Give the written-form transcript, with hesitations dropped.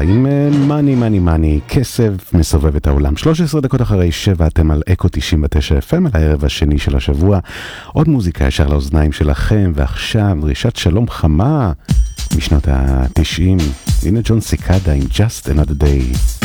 עם מאני מאני מאני, כסף מסובב את העולם. 13 דקות אחרי 7 אתם על אקו 99 FM, על הערב השני של השבוע. עוד מוזיקה ישר לאוזניים שלכם, ועכשיו דרישת שלום חמה משנות ה-90. הנה ג'ון סיקדה עם Just Another Day.